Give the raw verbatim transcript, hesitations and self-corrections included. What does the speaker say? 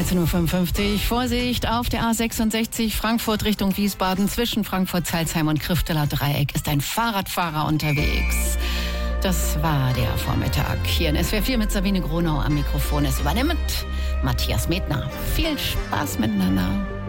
dreizehn Uhr fünfundfünfzig. Vorsicht auf der A sechsundsechzig Frankfurt Richtung Wiesbaden. Zwischen Frankfurt-Salzheim und Krifteler Dreieck ist ein Fahrradfahrer unterwegs. Das war der Vormittag. Hier in S W R vier mit Sabine Gronau am Mikrofon. Es übernimmt Matthias Medner. Viel Spaß miteinander.